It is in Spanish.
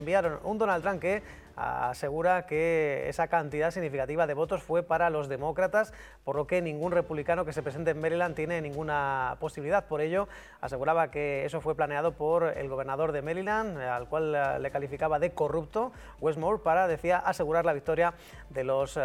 enviaron un Donald Trump que asegura que esa cantidad significativa de votos fue para los demócratas, por lo que ningún republicano que se presente en Maryland tiene ninguna posibilidad. Por ello, aseguraba que eso fue planeado por el gobernador de Maryland, al cual le calificaba de corrupto, Wes Moore, para, decía, asegurar la victoria de los